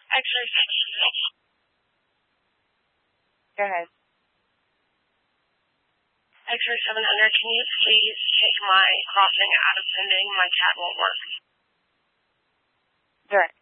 X-ray. Go ahead. X-ray 700, can you please take my crossing out of pending? My cat won't work. Direct.